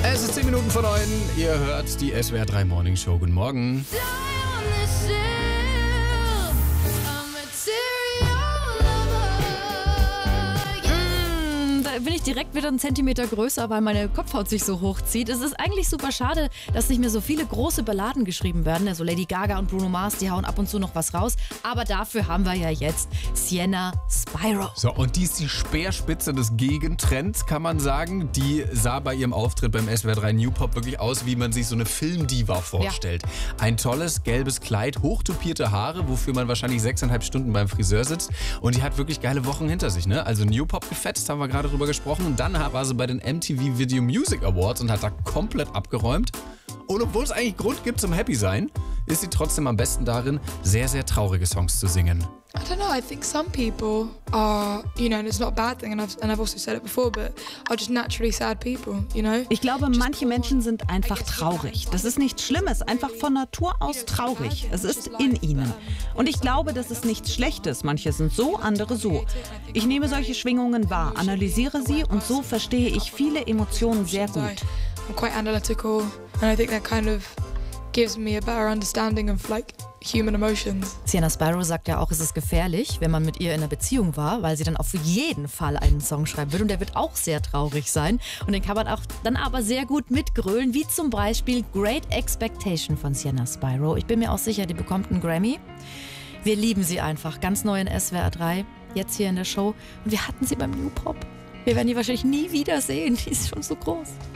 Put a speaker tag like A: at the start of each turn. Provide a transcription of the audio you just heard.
A: Es ist 10 Minuten vor 9. Ihr hört die SWR 3 Morning Show. Guten Morgen.
B: Da bin ich direkt wieder einen Zentimeter größer, weil meine Kopfhaut sich so hochzieht. Es ist eigentlich super schade, dass nicht mehr so viele große Balladen geschrieben werden. Also Lady Gaga und Bruno Mars, die hauen ab und zu noch was raus. Aber dafür haben wir ja jetzt Sienna Spyro.
A: So, und die ist die Speerspitze des Gegentrends, kann man sagen. Die sah bei ihrem Auftritt beim SWR 3 New Pop wirklich aus, wie man sich so eine Filmdiva vorstellt. Ja. Ein tolles gelbes Kleid, hochtopierte Haare, wofür man wahrscheinlich 6,5 Stunden beim Friseur sitzt. Und die hat wirklich geile Wochen hinter sich, ne? Also New Pop gefetzt, haben wir gerade drüber gesprochen. Und dann war sie bei den MTV Video Music Awards und hat da komplett abgeräumt. Und obwohl es eigentlich Grund gibt zum Happy sein, ist sie trotzdem am besten darin, sehr, sehr traurige Songs zu singen.
C: I don't know, I think some people are, and it's not a bad thing, and I've also said it before, but are just naturally sad people,
D: Ich glaube, manche Menschen sind einfach traurig. Das ist nichts Schlimmes, einfach von Natur aus traurig. Es ist in ihnen. Und ich glaube, das ist nichts Schlechtes. Manche sind so, andere so. Ich nehme solche Schwingungen wahr, analysiere sie und so verstehe ich viele Emotionen sehr gut.
C: I'm quite analytical, and I think that kind of gives me a better understanding of human emotions.
B: Sienna Spyro sagt ja auch, es ist gefährlich, wenn man mit ihr in einer Beziehung war, weil sie dann auf jeden Fall einen Song schreiben wird und der wird auch sehr traurig sein und den kann man auch dann aber sehr gut mitgrölen, wie zum Beispiel Great Expectation von Sienna Spyro. Ich bin mir auch sicher, die bekommt einen Grammy. Wir lieben sie einfach, ganz neu in SWR 3, jetzt hier in der Show und wir hatten sie beim New Pop. Wir werden die wahrscheinlich nie wiedersehen, die ist schon so groß.